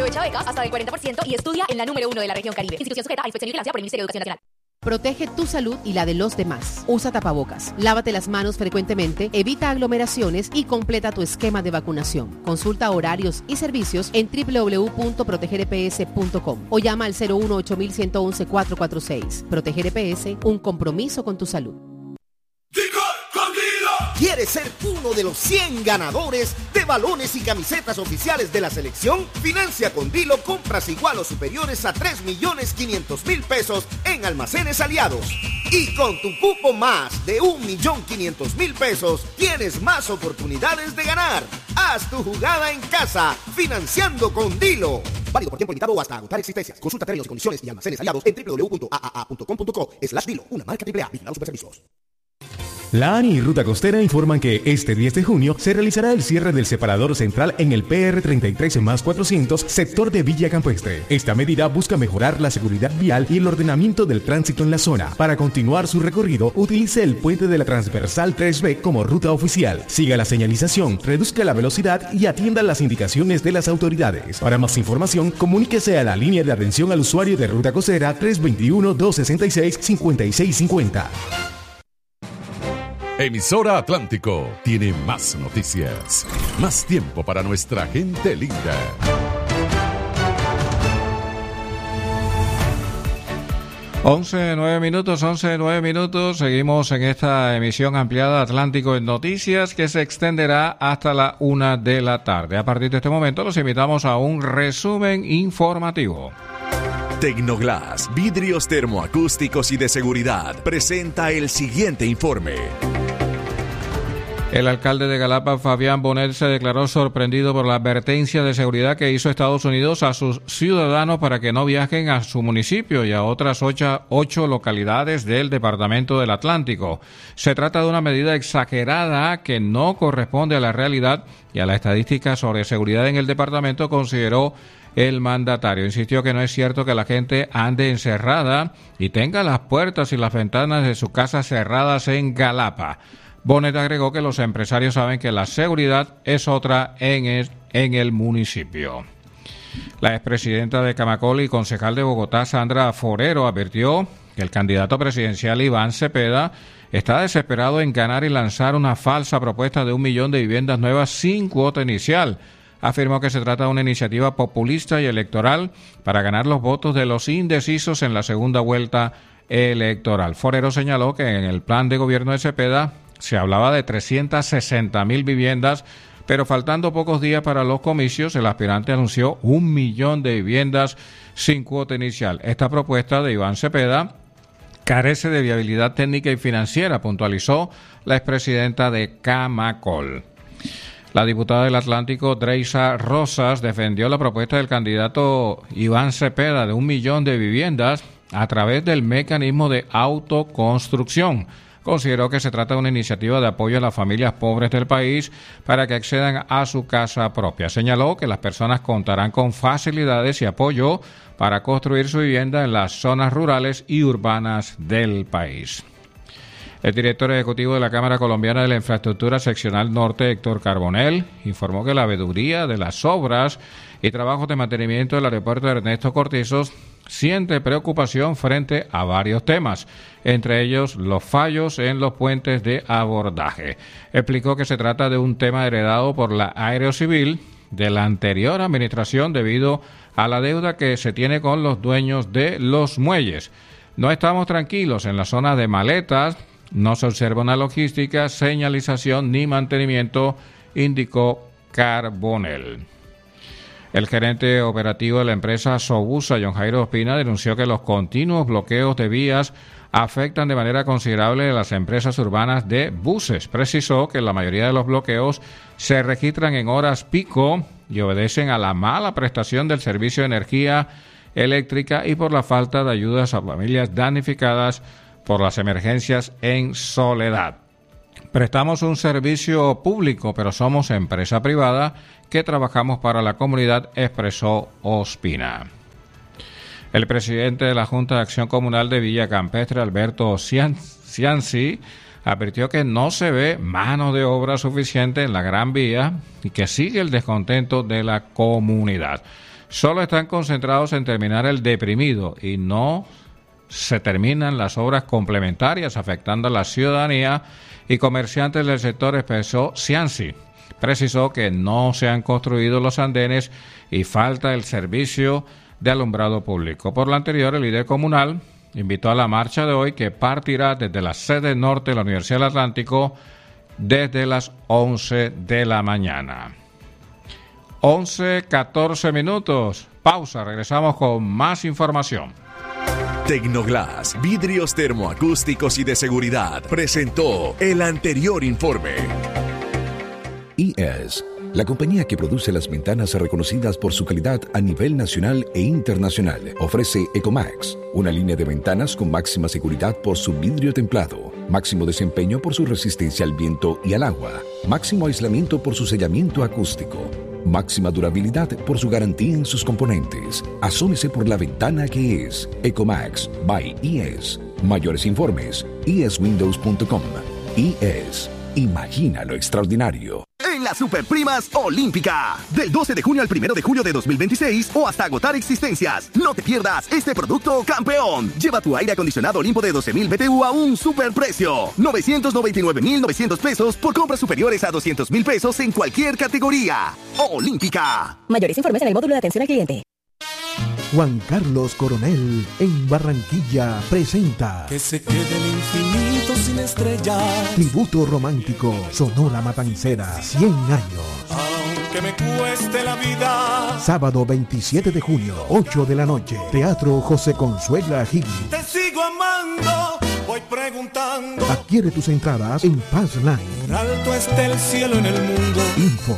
Aprovecha becas hasta del 40% y estudia en la número 1 de la región Caribe. Institución sujeta a inspección y vigilancia por el Ministerio de Educación Nacional. Protege tu salud y la de los demás. Usa tapabocas, lávate las manos frecuentemente, evita aglomeraciones y completa tu esquema de vacunación. Consulta horarios y servicios en www.protegereps.com o llama al 018-111-446. Proteger EPS, un compromiso con tu salud. ¿Quieres ser uno de los 100 ganadores de balones y camisetas oficiales de la selección? Financia con Dilo compras igual o superiores a 3.500.000 pesos en Almacenes Aliados. Y con tu cupo más de 1.500.000 pesos, tienes más oportunidades de ganar. Haz tu jugada en casa, financiando con Dilo. Válido por tiempo limitado o hasta agotar existencias. Consulta términos y condiciones y Almacenes Aliados en www.aaa.com.co/Dilo. Una marca AAA. Vigilados Superservicios. La ANI y Ruta Costera informan que este 10 de junio se realizará el cierre del separador central en el PR 33+400, sector de Villa Campestre. Esta medida busca mejorar la seguridad vial y el ordenamiento del tránsito en la zona. Para continuar su recorrido, utilice el puente de la Transversal 3B como ruta oficial. Siga la señalización, reduzca la velocidad y atienda las indicaciones de las autoridades. Para más información, comuníquese a la línea de atención al usuario de Ruta Costera 321-266-5650. Emisora Atlántico tiene más noticias, más tiempo para nuestra gente linda. 11:09 minutos. Seguimos en esta emisión ampliada Atlántico en Noticias que se extenderá hasta la 1 de la tarde. A partir de este momento los invitamos a un resumen informativo. Tecnoglass, vidrios termoacústicos y de seguridad, presenta el siguiente informe. El alcalde de Galapa, Fabián Bonet, se declaró sorprendido por la advertencia de seguridad que hizo Estados Unidos a sus ciudadanos para que no viajen a su municipio y a otras 8 localidades del Departamento del Atlántico. Se trata de una medida exagerada que no corresponde a la realidad y a la estadística sobre seguridad en el departamento, consideró el mandatario. Insistió que no es cierto que la gente ande encerrada y tenga las puertas y las ventanas de su casa cerradas en Galapa. Bonet agregó que los empresarios saben que la seguridad es otra en el municipio. La expresidenta de Camacol y concejal de Bogotá, Sandra Forero, advirtió que el candidato presidencial Iván Cepeda está desesperado en ganar y lanzar una falsa propuesta de 1 millón de viviendas nuevas sin cuota inicial. Afirmó que se trata de una iniciativa populista y electoral para ganar los votos de los indecisos en la segunda vuelta electoral. Forero señaló que en el plan de gobierno de Cepeda se hablaba de 360.000 viviendas, pero faltando pocos días para los comicios, el aspirante anunció 1 millón de viviendas sin cuota inicial. Esta propuesta de Iván Cepeda carece de viabilidad técnica y financiera, puntualizó la expresidenta de Camacol. La diputada del Atlántico, Dreisa Rosas, defendió la propuesta del candidato Iván Cepeda de 1 millón de viviendas a través del mecanismo de autoconstrucción. Consideró que se trata de una iniciativa de apoyo a las familias pobres del país para que accedan a su casa propia. Señaló que las personas contarán con facilidades y apoyo para construir su vivienda en las zonas rurales y urbanas del país. El director ejecutivo de la Cámara Colombiana de la Infraestructura Seccional Norte, Héctor Carbonell, informó que la veeduría de las obras y trabajos de mantenimiento del aeropuerto de Ernesto Cortizos siente preocupación frente a varios temas, entre ellos los fallos en los puentes de abordaje. Explicó que se trata de un tema heredado por la Aerocivil de la anterior administración debido a la deuda que se tiene con los dueños de los muelles. No estamos tranquilos en la zona de maletas, no se observa una logística, señalización ni mantenimiento, indicó Carbonell. El gerente operativo de la empresa Sobusa, John Jairo Ospina, denunció que los continuos bloqueos de vías afectan de manera considerable a las empresas urbanas de buses. Precisó que la mayoría de los bloqueos se registran en horas pico y obedecen a la mala prestación del servicio de energía eléctrica y por la falta de ayudas a familias damnificadas por las emergencias en Soledad. Prestamos un servicio público, pero somos empresa privada que trabajamos para la comunidad, expresó Ospina. El presidente de la Junta de Acción Comunal de Villa Campestre, Alberto Cianci, advirtió que no se ve mano de obra suficiente en la Gran Vía y que sigue el descontento de la comunidad. Solo están concentrados en terminar el deprimido y no se terminan las obras complementarias, afectando a la ciudadanía y comerciantes del sector, expresó Cianci. Precisó que no se han construido los andenes y falta el servicio de alumbrado público. Por lo anterior, el líder comunal invitó a la marcha de hoy, que partirá desde la sede norte de la Universidad del Atlántico desde las 11 de la mañana. 11:14 minutos. Pausa, regresamos con más información. Tecnoglass, vidrios termoacústicos y de seguridad, presentó el anterior informe. IES, la compañía que produce las ventanas reconocidas por su calidad a nivel nacional e internacional, ofrece Ecomax, una línea de ventanas con máxima seguridad por su vidrio templado, máximo desempeño por su resistencia al viento y al agua, máximo aislamiento por su sellamiento acústico, máxima durabilidad por su garantía en sus componentes. Asómese por la ventana que es Ecomax by IES. Mayores informes, ieswindows.com. IES. Imagina lo extraordinario. En las Superprimas Olímpica, del 12 de junio al 1 de julio de 2026 o hasta agotar existencias. No te pierdas este producto campeón. Lleva tu aire acondicionado Olimpo de 12,000 BTU a un superprecio. 999,900 pesos por compras superiores a 200,000 pesos en cualquier categoría. Olímpica. Mayores informes en el módulo de atención al cliente. Juan Carlos Coronel en Barranquilla presenta Que se quede el infinito sin estrellas. Tributo romántico Sonora Matancera 100 años. Aunque me cueste la vida. Sábado 27 de junio, 8 de la noche. Teatro José Consuela Higgins. Te sigo amando, voy preguntando. Adquiere tus entradas en Pass Line. Por alto está el cielo en el mundo. Info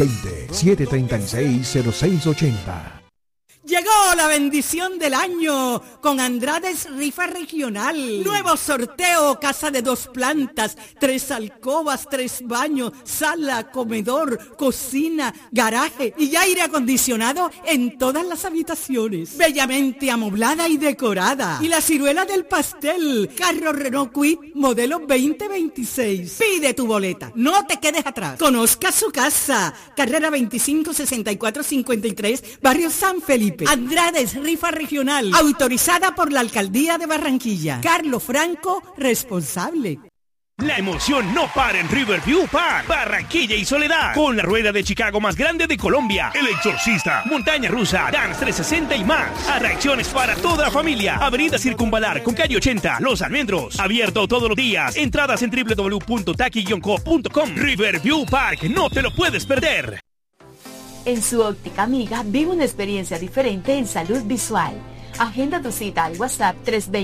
320-736-0680. Llegó la bendición del año con Andrades Rifa Regional. Nuevo sorteo, casa de 2 plantas, 3 alcobas, 3 baños, sala, comedor, cocina, garaje y aire acondicionado en todas las habitaciones. Bellamente amoblada y decorada. Y la ciruela del pastel, carro Renault Kwid, modelo 2026. Pide tu boleta, no te quedes atrás. Conozca su casa, carrera 256453, barrio San Felipe. Andrades Rifa Regional, autorizada por la Alcaldía de Barranquilla. Carlos Franco, responsable. La emoción no para en Riverview Park, Barranquilla y Soledad, con la rueda de Chicago más grande de Colombia, El Exorcista, montaña rusa, Dance 360 y más. Atracciones para toda la familia. Avenida Circunvalar con calle 80, Los Almendros. Abierto todos los días. Entradas en www.taki-co.com. Riverview Park, no te lo puedes perder. En su óptica amiga vive una experiencia diferente en salud visual. Agenda tu cita al WhatsApp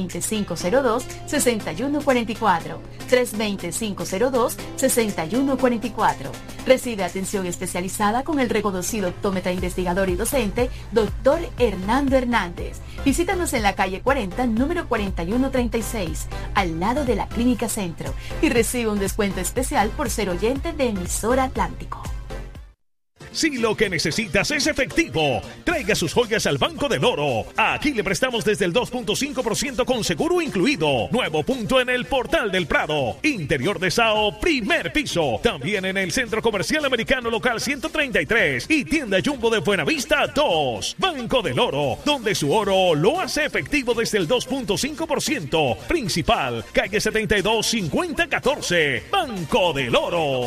320-502-6144. 320-502-6144. Recibe atención especializada con el reconocido optómetra investigador y docente, Dr. Hernando Hernández. Visítanos en la calle 40, número 4136, al lado de la Clínica Centro. Y recibe un descuento especial por ser oyente de Emisora Atlántico. Si lo que necesitas es efectivo, traiga sus joyas al Banco del Oro. Aquí le prestamos desde el 2.5% con seguro incluido. Nuevo punto en el Portal del Prado. Interior de Sao, primer piso. También en el Centro Comercial Americano Local 133 y Tienda Jumbo de Buenavista 2. Banco del Oro, donde su oro lo hace efectivo desde el 2.5%. Principal, calle 72, 5014. Banco del Oro.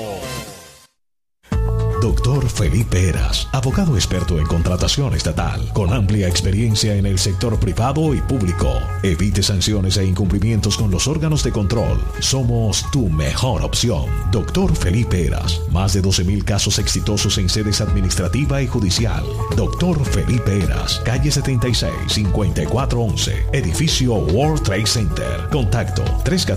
Dr. Felipe Heras, abogado experto en contratación estatal, con amplia experiencia en el sector privado y público. Evite sanciones e incumplimientos con los órganos de control. Somos tu mejor opción. Dr. Felipe Heras, más de 12,000 casos exitosos en sedes administrativa y judicial. Dr. Felipe Heras, calle 76, 5411, edificio World Trade Center. Contacto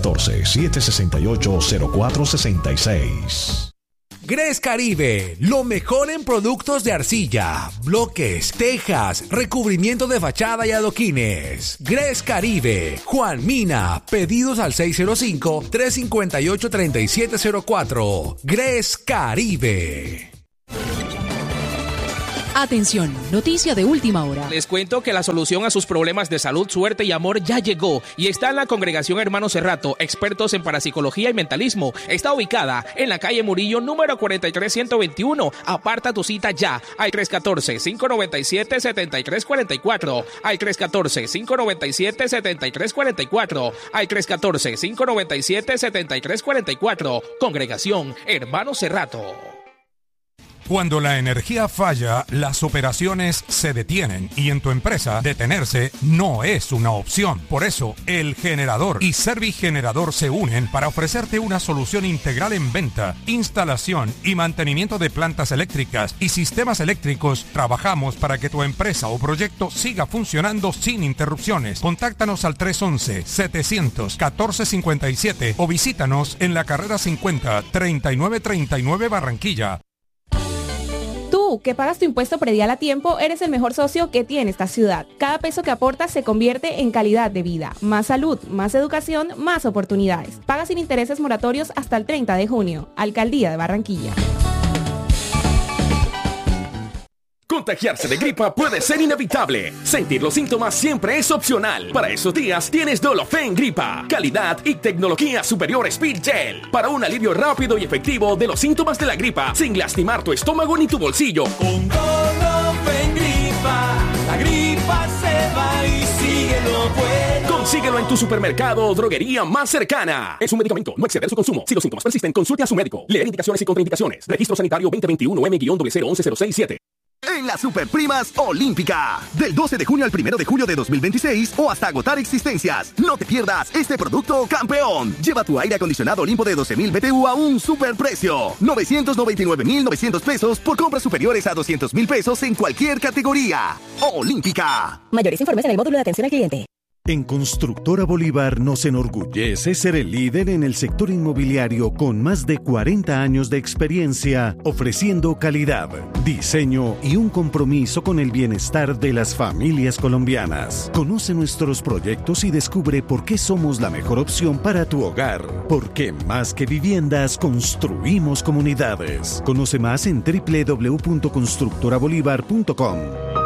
314-768-0466. Gres Caribe, lo mejor en productos de arcilla, bloques, tejas, recubrimiento de fachada y adoquines. Gres Caribe, Juan Mina, pedidos al 605-358-3704. Gres Caribe. Atención, noticia de última hora. Les cuento que la solución a sus problemas de salud, suerte y amor ya llegó y está en la Congregación Hermano Cerrato, expertos en parapsicología y mentalismo. Está ubicada en la calle Murillo, número 43121. Aparta tu cita ya al 314-597-7344, al 314-597-7344, al 314-597-7344. Congregación Hermano Cerrato. Cuando la energía falla, las operaciones se detienen y en tu empresa detenerse no es una opción. Por eso, El Generador y Servigenerador se unen para ofrecerte una solución integral en venta, instalación y mantenimiento de plantas eléctricas y sistemas eléctricos. Trabajamos para que tu empresa o proyecto siga funcionando sin interrupciones. Contáctanos al 311-700-1457 o visítanos en la carrera 50, 3939 Barranquilla. Tú, que pagas tu impuesto predial a tiempo, eres el mejor socio que tiene esta ciudad. Cada peso que aportas se convierte en calidad de vida, más salud, más educación, más oportunidades. Paga sin intereses moratorios hasta el 30 de junio. Alcaldía de Barranquilla. Contagiarse de gripa puede ser inevitable. Sentir los síntomas siempre es opcional. Para esos días tienes Dolofen Gripa. Calidad y tecnología superior Speed Gel. Para un alivio rápido y efectivo de los síntomas de la gripa, sin lastimar tu estómago ni tu bolsillo. Con Dolofen Gripa, la gripa se va y sigue lo bueno. Consíguelo en tu supermercado o droguería más cercana. Es un medicamento, no exceder su consumo. Si los síntomas persisten, consulte a su médico. Leer indicaciones y contraindicaciones. Registro Sanitario 2021 M-01106-7. En las Superprimas Olímpica, del 12 de junio al 1 de julio de 2026 o hasta agotar existencias. No te pierdas este producto campeón. Lleva tu aire acondicionado Olimpo de 12,000 BTU a un superprecio. 999,900 pesos por compras superiores a 200,000 pesos en cualquier categoría. Olímpica. Mayores informes en el módulo de atención al cliente. En Constructora Bolívar nos enorgullece ser el líder en el sector inmobiliario con más de 40 años de experiencia, ofreciendo calidad, diseño y un compromiso con el bienestar de las familias colombianas. Conoce nuestros proyectos y descubre por qué somos la mejor opción para tu hogar. Porque más que viviendas, construimos comunidades. Conoce más en www.constructorabolívar.com.